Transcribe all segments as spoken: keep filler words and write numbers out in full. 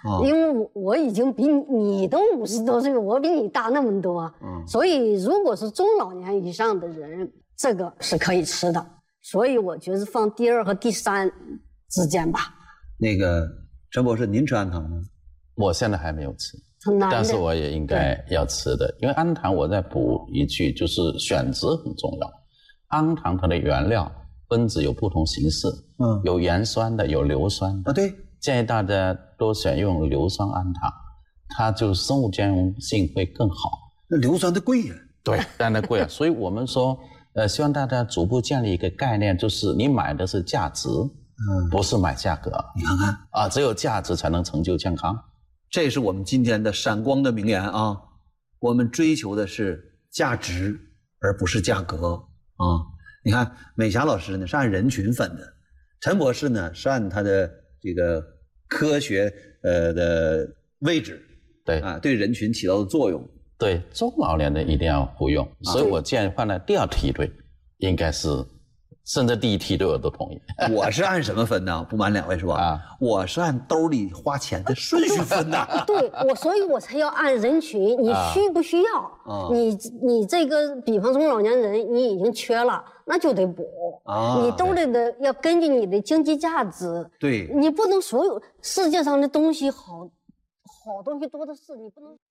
哦、 因为我我已经比你都五十多岁，我比你大那么多，嗯、所以如果是中老年以上的人，这个是可以吃的。所以我觉得放第二和第三之间吧。 那个陈博士，您吃氨糖吗？ 我现在还没有吃， 很难的， 但是我也应该要吃的，因为氨糖我再补一句，就是选择很重要。氨糖它的原料分子有不同形式，嗯，有盐酸的，有硫酸的。 啊，对， 建议大家多选用硫酸氨糖，它就生物兼容性会更好。 那硫酸的贵呀、啊？ 对，当然贵啊。所以我们说，呃，希望大家逐步建立一个概念，就是你买的是价值，嗯，不是买价格。 你看看啊，只有价值才能成就健康。 这是我们今天的闪光的名言啊！我们追求的是价值，而不是价格啊！你看，美霞老师呢是按人群分的，陈博士呢是按他的这个科学呃的位置， 对啊，对人群起到的作用。 对，中老年人一定要服用，啊、所以我建议放在第二梯队，应该是。甚至第一梯队我都同意。 我是按什么分呢？不瞒两位是吧？啊，我是按兜里花钱的顺序分的。 对，我所以我才要按人群，你需不需要？啊、你你这个，比方中老年人，你已经缺了，那就得补。啊，你兜里的要根据你的经济价值。 对， 你不能所有世界上的东西好，好东西多的是，你不能。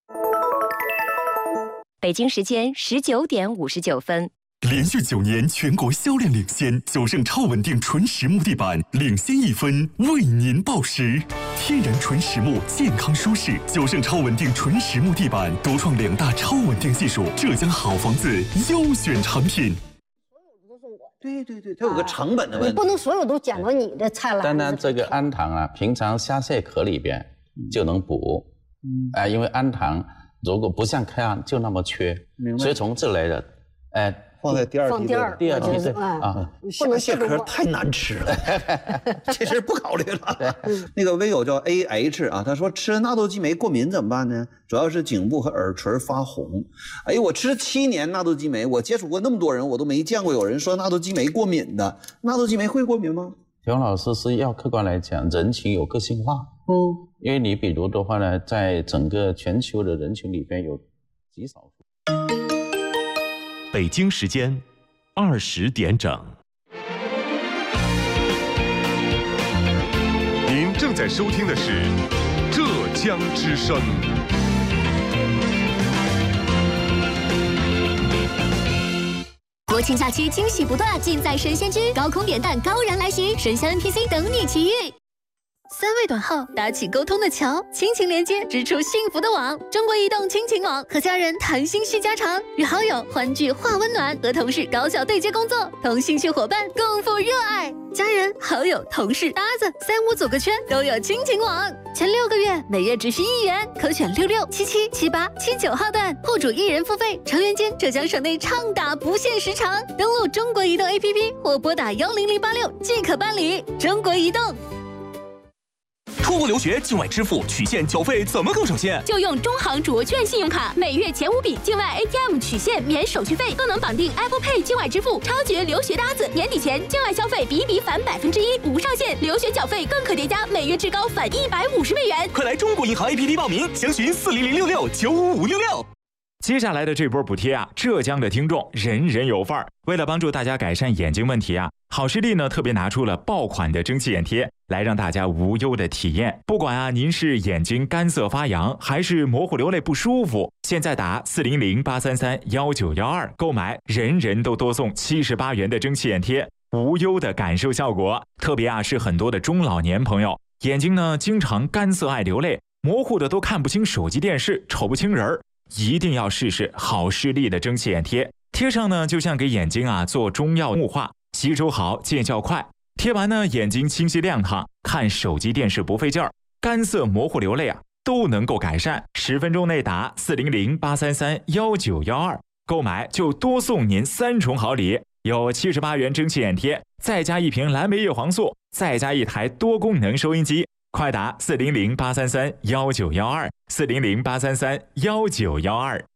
北京时间十九点五十九分。 连续九年全国销量领先，九盛超稳定纯实木地板领先一分，为您报时。天然纯实木，健康舒适。九盛超稳定纯实木地板独创两大超稳定技术，浙江好房子优选产品。 对对对，它有个成本的问题， 你不能所有都捡到你的菜篮子。 当然，这个氨糖啊，平常虾蟹壳里边就能补。嗯，哎、呃，因为氨糖如果不像开氨就那么缺，所以从这来的，哎、呃。 放在第二梯队， 第二梯队啊， 虾蟹壳太难吃了，这事不考虑了。那个微友叫 A H 啊，他说吃纳豆激酶过敏怎么办呢？主要是颈部和耳垂发红。哎呦，我吃七年纳豆激酶，我接触过那么多人，我都没见过有人说纳豆激酶过敏的。纳豆激酶会过敏吗？ 田老师是要客观来讲，人群有个性化。嗯，因为你比如的话呢，在整个全球的人群里边有极少数。 北京时间二十点整。 您正在收听的是浙江之声。 国庆假期惊喜不断，尽在神仙居，高空扁担高燃来袭，神仙 N P C 等你奇遇。三位短号搭起沟通的桥，亲情连接织出幸福的网。中国移动亲情网，和家人谈心叙家常，与好友欢聚话温暖，和同事高效对接工作，同兴趣伙伴共赴热爱。家人、好友、同事、搭子，三五组个圈都有亲情网。前六个月每月只需一元，可选六六、七七、七八、七九号段，户主一人付费，成员间浙江省内畅打不限时长。登录中国移动 A P P 或拨打幺零零八六即可办理。中国移动。 出国留学境外支付取现缴费怎么更省心？ 就用中行主握券信用卡，每月前五笔境外 A T M 取现免手续费，更能绑定 Apple Pay 境外支付，超绝留学搭子。年底前境外消费比一比返百分之一，无上限。留学缴费更可叠加，每月至高返一百五十美元。 快来中国银行 A P P 报名，详询四零零六六九五五六六。接下来的这波补贴啊，浙江的听众人人有份儿。为了帮助大家改善眼睛问题啊，好视力呢特别拿出了爆款的蒸汽眼贴，来让大家无忧的体验。不管啊您是眼睛干涩发痒，还是模糊流泪不舒服，现在打四零零八三三幺九幺二购买，人人都多送七十八元的蒸汽眼贴，无忧的感受效果。特别啊是很多的中老年朋友，眼睛呢经常干涩爱流泪，模糊的都看不清手机电视，瞅不清人儿。一定要试试好视力的蒸汽眼贴，贴上呢就像给眼睛啊做中药雾化，吸收好，见效快。贴完呢眼睛清晰亮堂，看手机电视不费劲儿，干涩模糊流泪啊都能够改善。十分钟内打四零零八三三幺九幺二购买就多送您三重好礼，有七十八元蒸汽眼贴，再加一瓶蓝莓叶黄素，再加一台多功能收音机。快打四零零八三三幺九幺二四零零八三三幺九幺二。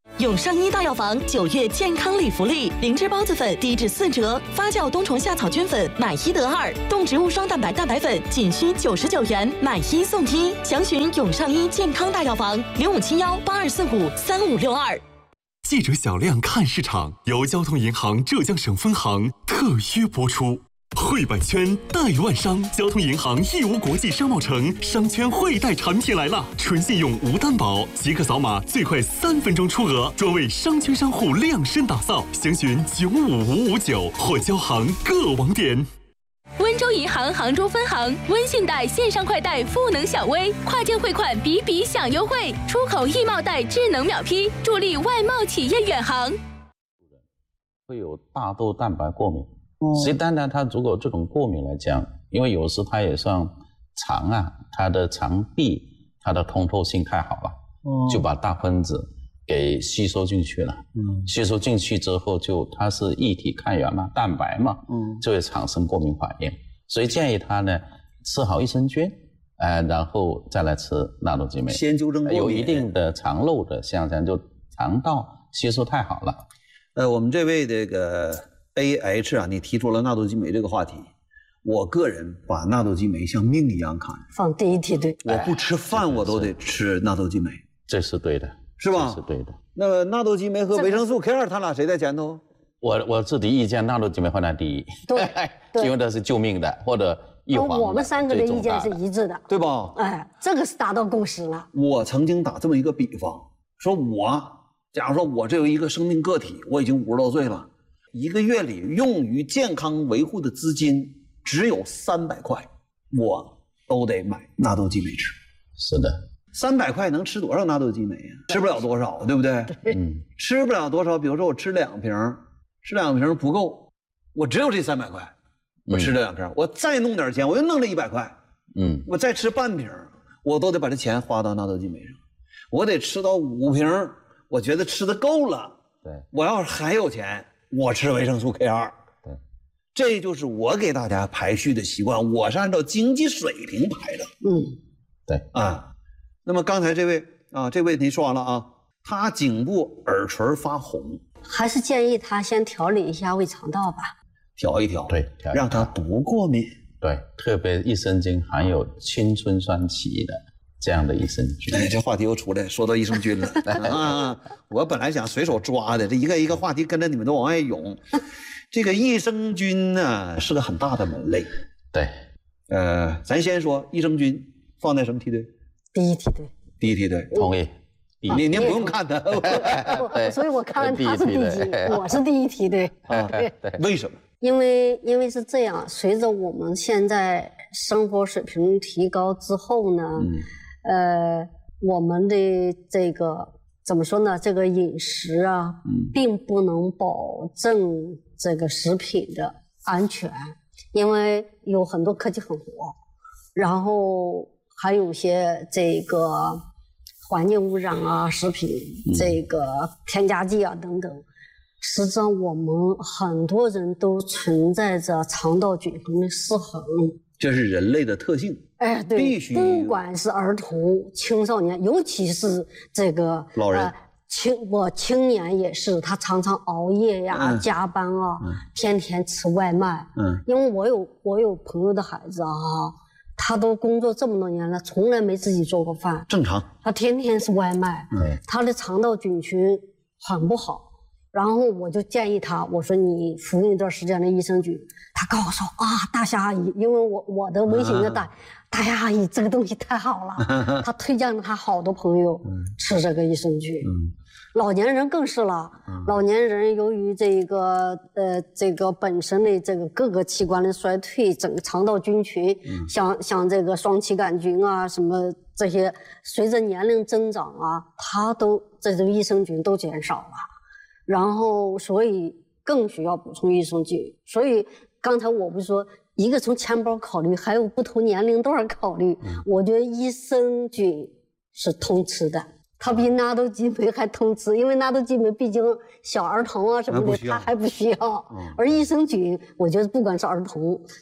永上医大药房九月健康礼福利，灵芝孢子粉低至四折，发酵冬虫夏草菌粉买一得二，动植物双蛋白蛋白粉仅需九十九元，买一送一。详询永上医健康大药房零五七幺八二四五三五六二。 记者小亮看市场由交通银行浙江省分行特约播出。汇百圈贷万商，交通银行义乌国际商贸城商圈汇贷产品来了，纯信用无担保，即刻扫码，最快三分钟出额，专为商圈商户量身打造。详询九五五五九或交行各网点。 温州银行杭州分行温信贷线上快贷赋能小微，跨境汇款比比享优惠，出口易贸贷智能秒批，助力外贸企业远航。 会有大豆蛋白过敏。其实单单它如果这种过敏来讲，因为有时它也算肠啊，它的肠壁它的通透性太好了，哦、就把大分子给吸收进去了。嗯，吸收进去之后就它是液体抗原嘛，蛋白嘛，嗯，就会产生过敏反应。所以建议他呢吃好益生菌，呃，然后再来吃纳豆激酶， 先纠正过敏。 有一定的肠漏的现象，就肠道吸收太好了。 呃，我们这位这个。A H 啊，你提出了纳豆激酶这个话题，我个人把纳豆激酶像命一样看， 放第一梯队。 我不吃饭我都得吃纳豆激酶， 这是对的， 是吧？ 这是对的。 那么纳豆激酶和维生素 K 二，它俩谁在前头？ 我我自己意见，纳豆激酶放在第一， 对， 因为它是救命的或者预防的。 我们三个的意见是一致的， 对吧？ 哎，这个是达到共识了。 我曾经打这么一个比方，说我假如说我这有一个生命个体，我已经五十多岁了。一个月里用于健康维护的资金只有三百块，我都得买纳豆激酶吃。 是的， 三百块能吃多少纳豆激酶啊？吃不了多少，对不对？ 嗯， 吃不了多少。比如说我吃两瓶，吃两瓶不够，我只有这三百块，我吃这两瓶，嗯、我再弄点钱，我又弄了一百块， 嗯， 我再吃半瓶，我都得把这钱花到纳豆激酶上。我得吃到五瓶，我觉得吃的够了。 对， 我要是还有钱。我吃维生素 K 二， 对， 这就是我给大家排序的习惯，我是按照经济水平排的。 嗯， 对啊。那么刚才这位啊，这位题说完了啊，他颈部耳垂发红， 还是建议他先调理一下胃肠道吧， 调一调， 对，调一调让他不过敏。 对，特别益生菌含有青春酸酯的。这样的益生菌， 哎，这话题又出来，说到益生菌了啊！我本来想随手抓的，这一个一个话题跟着你们都往外涌。这个益生菌呢是个很大的门类。 对， 呃，咱先说益生菌放在什么梯队？ 第一梯队。 第一梯队， 同意。 你您不用看他， 所以我看他是第几，我是第一梯队啊。对，为什么？ 因为因为是这样，随着我们现在生活水平提高之后呢。嗯呃，我们的这个怎么说呢？这个饮食啊，嗯、并不能保证这个食品的安全，因为有很多科技狠活，然后还有些这个环境污染啊、食品这个添加剂啊等等。实际上，我们很多人都存在着肠道菌群的失衡。 这是人类的特性， 哎，对，必须不管是儿童、青少年，尤其是这个老人，呃、 青我青年也是，他常常熬夜呀、嗯、加班啊，嗯、天天吃外卖。嗯，因为我有我有朋友的孩子啊，他都工作这么多年了，从来没自己做过饭， 正常。 他天天是外卖，嗯，他的肠道菌群很不好。然后我就建议他，我说你服用一段时间的益生菌。他告诉我说啊，大虾阿姨，因为我我的微信的大、嗯、大虾阿姨这个东西太好了，他推荐了他好多朋友吃这个益生菌。嗯、老年人更是了，嗯、老年人由于这个呃这个本身的这个各个器官的衰退，整个肠道菌群，嗯、像像这个双歧杆菌啊什么这些，随着年龄增长啊，他都这种益生菌都减少了。然后，所以更需要补充益生菌。所以刚才我不是说，一个从钱包考虑，还有不同年龄段考虑。嗯、我觉得益生菌是通吃的，它比纳豆激酶还通吃，因为纳豆激酶毕竟小儿童啊什么的，它还不需要。嗯、而益生菌，我觉得不管是儿童、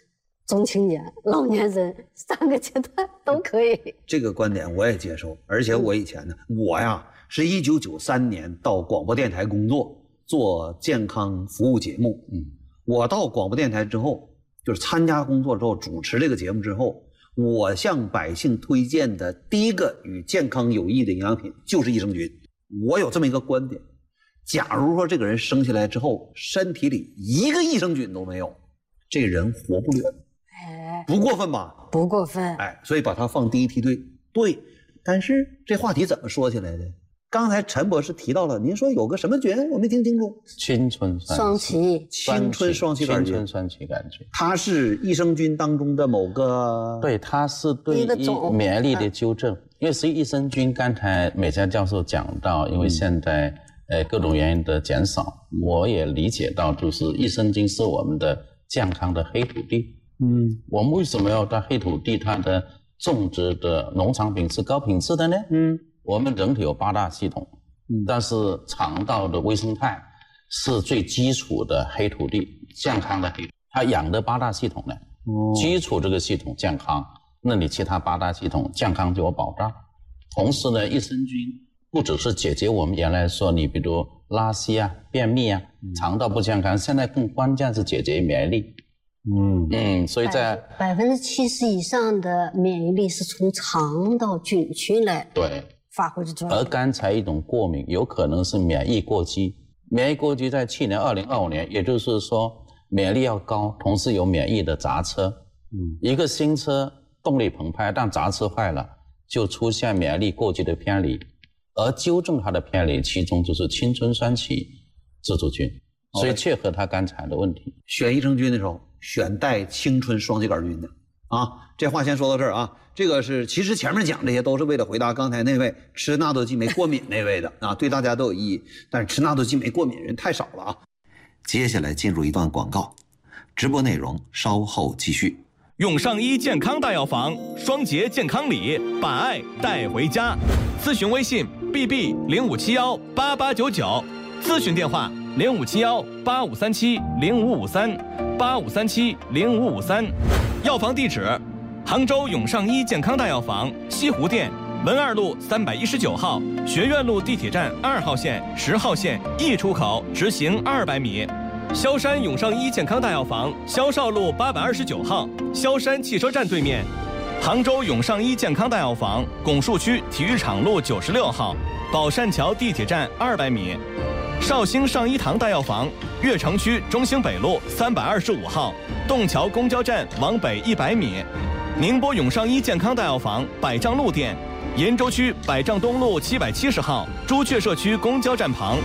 中青年、老年人三个阶段都可以。 这个观点我也接受，而且我以前呢，我呀是一九九三年到广播电台工作，做健康服务节目。嗯，我到广播电台之后，就是参加工作之后，主持这个节目之后，我向百姓推荐的第一个与健康有益的营养品就是益生菌。我有这么一个观点，假如说这个人生下来之后，身体里一个益生菌都没有，这人活不了。哎，不过分吧？ 不过分。 哎，所以把它放第一梯队。对，但是这话题怎么说起来的？刚才陈博士提到了，您说有个什么菌，我没听清楚。 青春双歧， 青春双歧杆菌， 青春双歧杆菌， 它是益生菌当中的某个， 对，它是对于免疫力的纠正。因为实际益生菌，刚才美嘉教授讲到，因为现在、嗯、呃各种原因的减少，我也理解到，就是益生菌是我们的健康的黑土地。嗯，我们为什么要在黑土地它的种植的农产品是高品质的呢？嗯，我们人体有八大系统，嗯、但是肠道的微生态是最基础的黑土地，健康的黑土地，它养的八大系统呢，哦、基础这个系统健康，那你其他八大系统健康就有保障。同时呢，益生菌不只是解决我们原来说你比如拉稀啊、便秘啊、肠道不健康，现在更关键是解决免疫力。嗯嗯，所以在百分之七十以上的免疫力是从肠道菌群来对发挥的作用。 而刚才一种过敏有可能是免疫过激，免疫过激在去年二零二五年，也就是说免疫力要高，同时有免疫的杂车。嗯，一个新车动力澎湃，但杂车坏了，就出现免疫力过激的偏离，而纠正它的偏离，其中就是青春双歧自主菌。所以切合他刚才的问题， 选益生菌的时候选带青春双歧杆菌的啊。这话先说到这儿啊，这个是其实前面讲这些都是为了回答刚才那位吃纳豆激酶过敏那位的啊，对大家都有意义。但是吃纳豆激酶过敏人太少了啊。接下来进入一段广告，直播内容稍后继续。 永上医健康大药房双节健康礼，把爱带回家。咨询微信 B B 零五七幺八八九九，咨询电话零五七幺八五三七零五五三八五三七零五五三。药房地址：杭州永上医健康大药房西湖店文二路三百一十九号，学院路地铁站二号线、十号线 E 出口直行二百米。萧山永上医健康大药房萧少路八百二十九号，萧山汽车站对面。杭州永上医健康大药房拱墅区体育场路九十六号，宝善桥地铁站二百米。绍兴上医堂大药房悦城区中兴北路三百二十五号，洞桥公交站往北一百米。宁波永上医健康大药房百丈路店，延州区百丈东路七百七十号，朱雀社区公交站旁。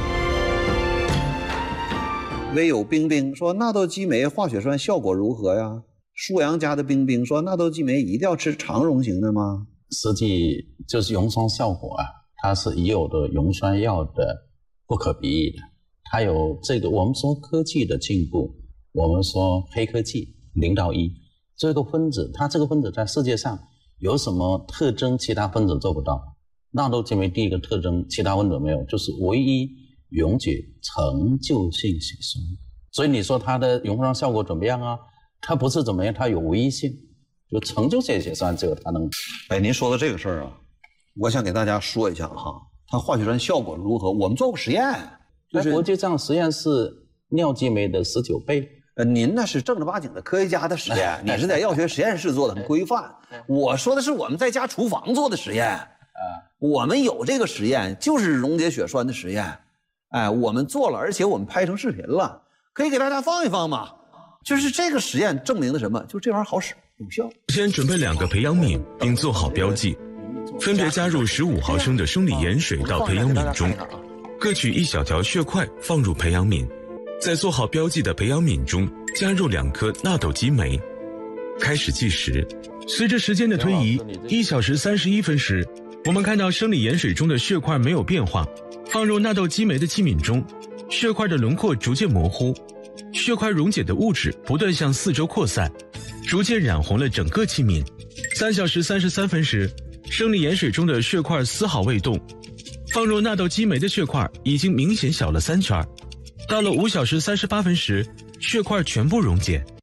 唯有冰冰说纳豆激酶化血栓效果如何呀？舒阳家的冰冰说纳豆激酶一定要吃肠溶型的吗？ 实际就是溶栓效果啊，它是已有的溶栓药的不可比拟的。它有这个我们说科技的进步，我们说黑科技零到一，这个分子它这个分子在世界上有什么特征其他分子做不到？纳豆激酶第一个特征其他分子没有，就是唯一溶解成就性血栓。所以你说它的溶栓效果怎么样啊？它不是怎么样，它有唯一性，就成就性血栓只有它能。 哎，您说的这个事儿啊，我想给大家说一下哈，它化血栓效果如何？我们做过实验， 就是国际上实验是尿激酶的十九倍。 呃，您那是正儿八经的科学家的实验，你是在药学实验室做的，很规范。我说的是我们在家厨房做的实验。我们有这个实验，就是溶解血栓的实验。哎，我们做了，而且我们拍成视频了，可以给大家放一放嘛。就是这个实验证明的什么？就这玩意儿好使有效。 先准备两个培养皿，并做好标记，分别加入十五毫升的生理盐水到培养皿中，各取一小条血块放入培养皿，在做好标记的培养皿中加入两颗纳豆激酶，开始计时。随着时间的推移，一小时三十一分时，我们看到生理盐水中的血块没有变化，放入纳豆激酶的器皿中，血块的轮廓逐渐模糊，血块溶解的物质不断向四周扩散，逐渐染红了整个器皿。三小时三十三分时，生理盐水中的血块丝毫未动，放入纳豆激酶的血块已经明显小了三圈。到了五小时三十八分时，血块全部溶解。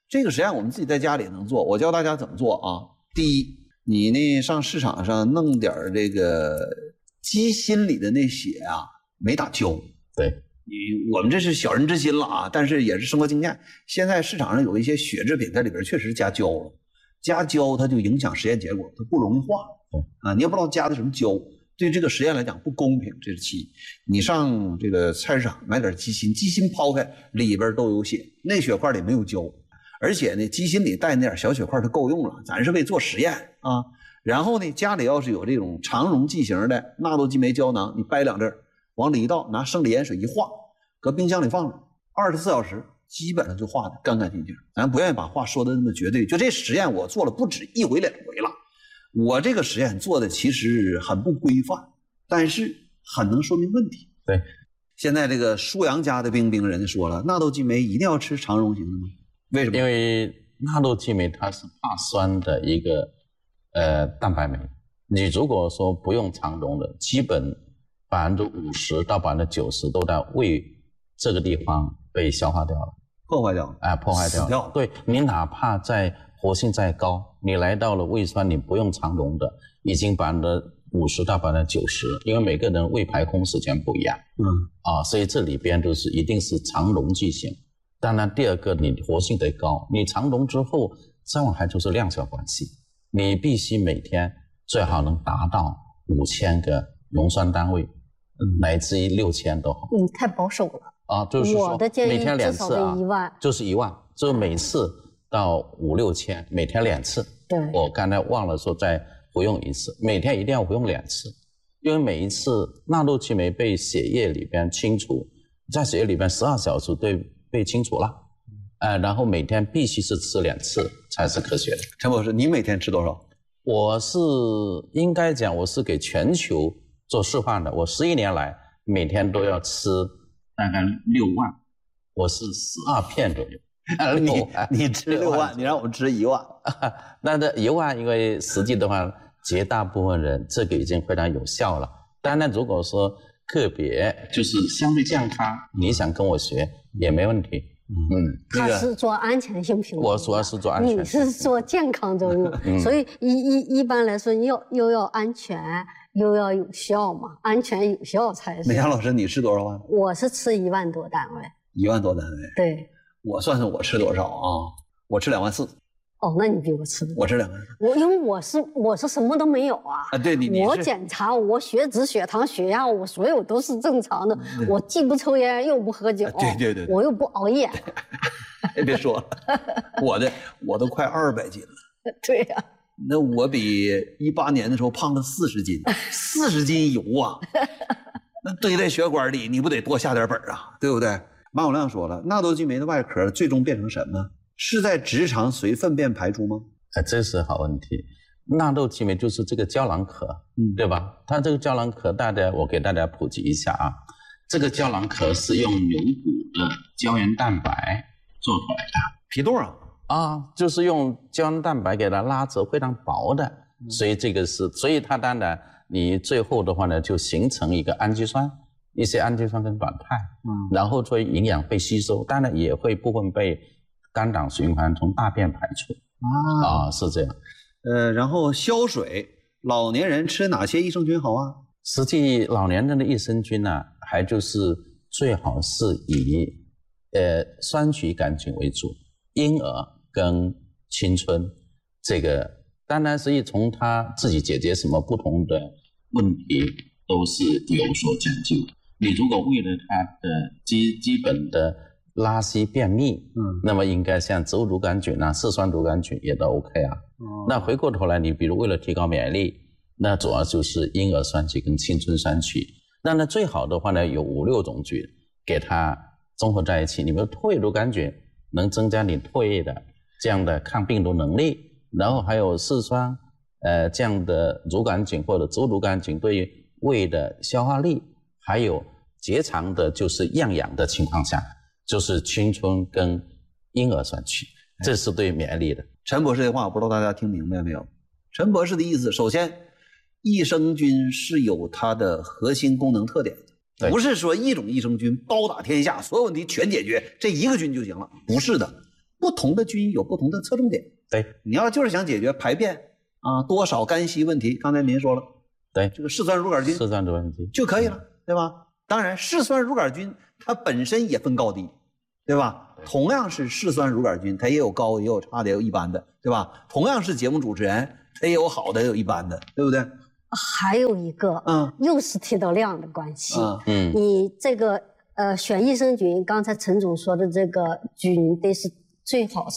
这个实验我们自己在家里也能做，我教大家怎么做啊。第一，你呢上市场上弄点这个鸡心里的那血啊，没打胶。 对， 你我们这是小人之心了啊，但是也是生活经验。现在市场上有一些血制品，在里边确实加胶了，加胶它就影响实验结果，它不容易化。啊，你也不知道加的什么胶，对这个实验来讲不公平。这是其一。你上这个菜市场买点鸡心，鸡心抛开里边都有血，那血块里没有胶，而且呢，鸡心里带那点小血块就够用了。咱是为做实验啊。然后呢，家里要是有这种长溶剂型的纳豆激酶胶囊，你掰两针往里一倒，拿生理盐水一化，搁冰箱里放着二十四小时，基本上就化的干干净净。咱不愿意把话说的那么绝对，就这实验我做了不止一回两回了。我这个实验做的其实很不规范，但是很能说明问题。 对， 现在这个舒阳家的冰冰人家说了，纳豆激酶一定要吃长溶型的吗？为什么？ 因为纳豆激酶它是怕酸的一个呃蛋白酶，你如果说不用长溶的，基本百分之五十到百分之九十都在胃这个地方被消化掉了， 破坏掉了， 哎、呃，破坏掉了。 死掉。 对，你哪怕在活性再高，你来到了胃酸，你不用长溶的，已经百分之五十到百分之九十，因为每个人胃排空时间不一样， 嗯， 啊，所以这里边都是一定是长溶剂型。当然，第二个你活性得高，你长溶之后，再往还就是量小关系，你必须每天最好能达到五千个溶酸单位，嗯、乃至于六千都好。 你太保守了啊，就是说我的建议每天两次啊， 一万就是一万，就是每次到五六千，每天两次。 对， 我刚才忘了说再服用一次，每天一定要服用两次，因为每一次纳豆激酶被血液里边清除，在血液里边十二小时对被清除了，呃，然后每天必须是吃两次才是科学的。 陈博士，你每天吃多少？ 我是应该讲我是给全球做示范的，我十一年来每天都要吃大概六万，我是十二片左右。 你你吃六万，你让我们吃一万， 那这一万，因为实际的话，绝大部分人这个已经非常有效了。当然，如果说个别就是相对健康，你想跟我学也没问题。嗯， 他是做安全性评估， 我主要是做安全性， 你是做健康作用， 嗯、 所以一一一般来说，又又要安全又要有效嘛，安全有效才是。 美阳老师，你吃多少万？ 我是吃一万多单位。 一万多单位？ 对。 我算算我吃多少啊？我吃两万四。 哦，那你比我吃多。 我吃两万四。 我因为我是我是什么都没有啊。 啊，对你你我检查我血脂、血糖、血压，我所有都是正常的。我既不抽烟又不喝酒。 啊、对对 对, 对。 我又不熬夜。 别说了，我的我都快二百斤了。 对呀、啊。 那我比一八年的时候胖了四十斤，四十斤油啊，那堆在血管里，你不得多下点本啊，对不对？马永亮说了，纳豆激酶的外壳最终变成什么？是在直肠随粪便排出吗？ 哎，这是好问题。纳豆激酶就是这个胶囊壳，嗯，对吧？它这个胶囊壳，大家我给大家普及一下啊。这个胶囊壳是用牛骨的胶原蛋白做出来的。 皮肚啊？ 啊，就是用胶原蛋白给它拉成非常薄的，嗯、所以这个是，所以它当然你最后的话呢，就形成一个氨基酸。一些氨基酸跟软肽，嗯，然后作为营养被吸收，当然也会部分被肝胆循环从大便排出啊，啊是这样。 呃，然后消水，老年人吃哪些益生菌好啊？ 实际老年人的益生菌呢、啊，还就是最好是以呃酸曲杆菌为主，婴儿跟青春这个，当然是从他自己解决什么不同的问题都是有所讲究。你如果为了它的基基本的拉稀便秘，嗯，那么应该像植物乳杆菌啊、嗜酸乳杆菌也都 OK 啊。哦、那回过头来，你比如为了提高免疫力，那主要就是婴儿酸曲跟青春酸曲。那那最好的话呢，有五六种菌给它综合在一起。你比如唾液乳杆菌能增加你唾液的这样的抗病毒能力，然后还有嗜酸呃这样的乳杆菌或者植物乳杆菌对于胃的消化力。还有结肠的，就是样养的情况下，就是青春跟婴儿酸曲，这是对免疫力的。 陈博士的话，我不知道大家听明白没有？陈博士的意思，首先，益生菌是有它的核心功能特点的，不是说一种益生菌包打天下，所有问题全解决，这一个菌就行了，不是的。 不同的菌有不同的侧重点。 对， 你要就是想解决排便啊多少干稀问题，刚才您说了， 对， 这个嗜酸乳杆菌， 嗜酸乳杆菌就可以了，对吧？当然，嗜酸乳杆菌它本身也分高低，对吧？同样是嗜酸乳杆菌，它也有高，也有差的，也有一般的，对吧？同样是节目主持人，它也有好的，也有一般的，对不对？ 还有一个，嗯，又是提到量的关系，嗯，你这个呃选益生菌，刚才陈总说的这个菌得是最好是